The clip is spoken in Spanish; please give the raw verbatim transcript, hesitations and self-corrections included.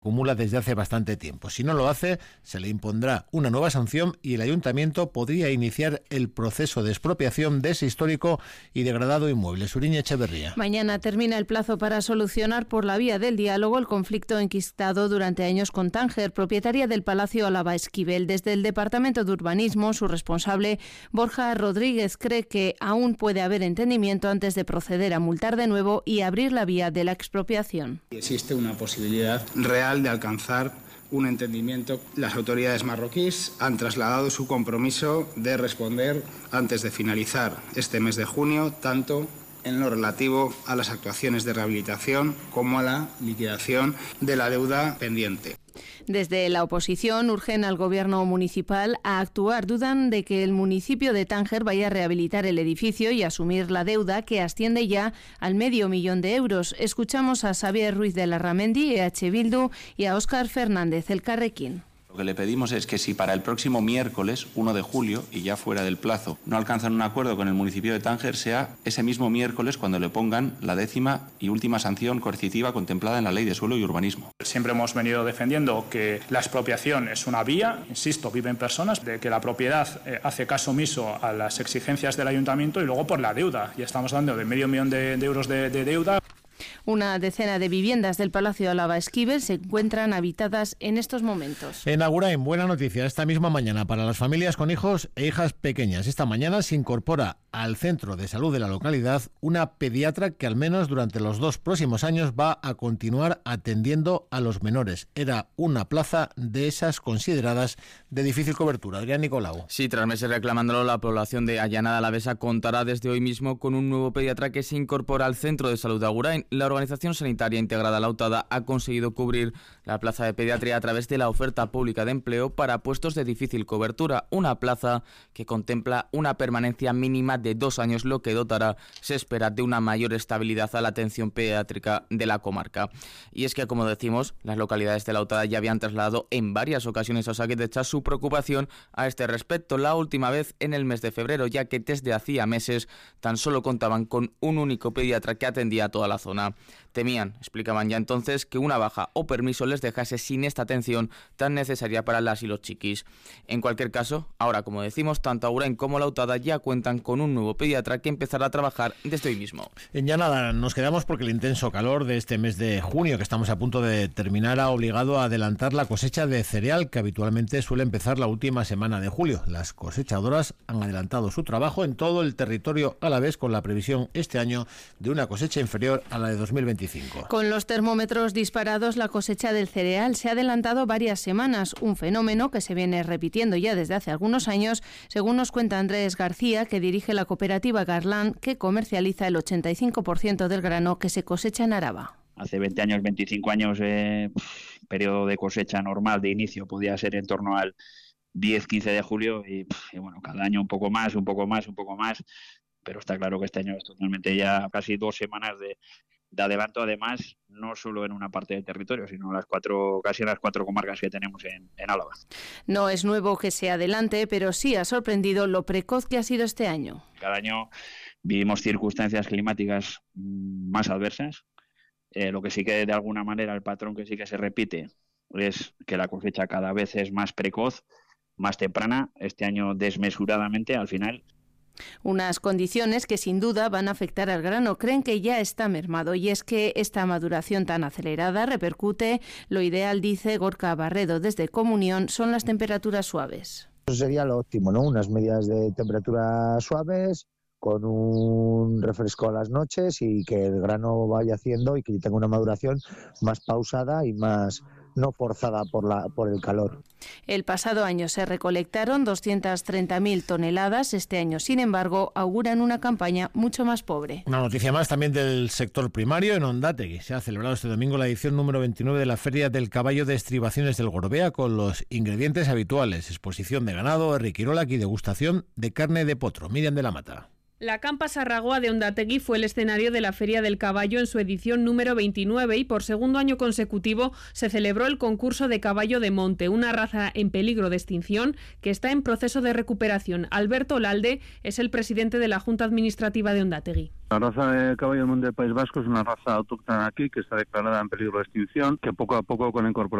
acumula desde hace bastante tiempo. Si no lo hace, se le impondrá una nueva sanción y el ayuntamiento podría iniciar el proceso de expropiación de ese histórico y degradado inmueble. Suriña Echeverría. Mañana termina el plazo para solucionar por la vía del diálogo el conflicto enquistado durante años con Tánger, propietaria del Palacio Álava Esquivel. Desde el Departamento de Urbanismo, su responsable, Borja Rodríguez, cree que aún puede haber entendimiento antes de proceder a multar de nuevo y abrir la vía de la expropiación. Existe una posibilidad real de alcanzar un entendimiento. Las autoridades marroquíes han trasladado su compromiso de responder antes de finalizar este mes de junio, tanto en lo relativo a las actuaciones de rehabilitación como a la liquidación de la deuda pendiente. Desde la oposición urgen al gobierno municipal a actuar. Dudan de que el municipio de Tánger vaya a rehabilitar el edificio y asumir la deuda que asciende ya al medio millón de euros. Escuchamos a Xavier Ruiz de Larramendi, E H Bildu, y a Óscar Fernández, Elkarrekin. Lo que le pedimos es que si para el próximo miércoles, uno de julio, y ya fuera del plazo, no alcanzan un acuerdo con el municipio de Tánger, sea ese mismo miércoles cuando le pongan la décima y última sanción coercitiva contemplada en la Ley de Suelo y Urbanismo. Siempre hemos venido defendiendo que la expropiación es una vía, insisto, viven personas, de que la propiedad eh, hace caso omiso a las exigencias del ayuntamiento y luego por la deuda. Ya estamos hablando de medio millón de, de euros de, de deuda. Una decena de viviendas del Palacio Álava Esquivel se encuentran habitadas en estos momentos. En Agurain, buena noticia esta misma mañana para las familias con hijos e hijas pequeñas. Esta mañana se incorpora al centro de salud de la localidad una pediatra que al menos durante los dos próximos años va a continuar atendiendo a los menores. Era una plaza de esas consideradas de difícil cobertura. Adrián Nicolau. Sí, tras meses reclamándolo, la población de Allanada Alavesa contará desde hoy mismo con un nuevo pediatra que se incorpora al centro de salud de Agurain. La Organización Sanitaria Integrada Lautada ha conseguido cubrir la plaza de pediatría a través de la oferta pública de empleo para puestos de difícil cobertura, una plaza que contempla una permanencia mínima de dos años, lo que dotará, se espera, de una mayor estabilidad a la atención pediátrica de la comarca. Y es que, como decimos, las localidades de Lautada ya habían trasladado en varias ocasiones a Osakidecha su preocupación a este respecto, la última vez en el mes de febrero, ya que desde hacía meses tan solo contaban con un único pediatra que atendía a toda la zona. Temían, explicaban ya entonces, que una baja o permiso les dejase sin esta atención tan necesaria para las y los chiquis. En cualquier caso, ahora, como decimos, tanto Agurain como Lautada ya cuentan con un nuevo pediatra que empezará a trabajar desde hoy mismo. En Llanada nos quedamos porque el intenso calor de este mes de junio, que estamos a punto de terminar, ha obligado a adelantar la cosecha de cereal, que habitualmente suele empezar la última semana de julio. Las cosechadoras han adelantado su trabajo en todo el territorio alavés, con la previsión este año de una cosecha inferior a la de dos mil veinticinco. Con los termómetros disparados, la cosecha del cereal se ha adelantado varias semanas, un fenómeno que se viene repitiendo ya desde hace algunos años, según nos cuenta Andrés García, que dirige la cooperativa Garland, que comercializa el ochenta y cinco por ciento del grano que se cosecha en Araba. Hace veinte años, veinticinco años, eh, periodo de cosecha normal de inicio podía ser en torno al diez quince de julio y, y bueno, cada año un poco más, un poco más, un poco más, pero está claro que este año es totalmente ya casi dos semanas de, de adelanto, además, no solo en una parte del territorio, sino las cuatro, casi en las cuatro comarcas que tenemos en, en Álava. No es nuevo que se adelante, pero sí ha sorprendido lo precoz que ha sido este año. Cada año vivimos circunstancias climáticas más adversas. Eh, lo que sí que de alguna manera el patrón que sí que se repite es que la cosecha cada vez es más precoz, más temprana, este año desmesuradamente al final. Unas condiciones que sin duda van a afectar al grano. Creen que ya está mermado, y es que esta maduración tan acelerada repercute. Lo ideal, dice Gorka Barredo desde Comunión, son las temperaturas suaves. Eso sería lo óptimo, ¿no? Unas medidas de temperatura suaves, con un refresco a las noches y que el grano vaya haciendo y que tenga una maduración más pausada y más no forzada por la por el calor. El pasado año se recolectaron doscientas treinta mil toneladas. Este año, sin embargo, auguran una campaña mucho más pobre. Una noticia más también del sector primario en Ondategui. Se ha celebrado este domingo la edición número veintinueve de la Feria del Caballo de Estribaciones del Gorbea, con los ingredientes habituales: exposición de ganado, herriquirolak y degustación de carne de potro. Miriam de la Mata. La Campa Sarragoa de Ondategui fue el escenario de la Feria del Caballo en su edición número veintinueve y por segundo año consecutivo se celebró el concurso de caballo de monte, una raza en peligro de extinción que está en proceso de recuperación. Alberto Olalde es el presidente de la Junta Administrativa de Ondategui. La raza de caballo de monte del País Vasco es una raza autóctona aquí que está declarada en peligro de extinción, que poco a poco con la incorporación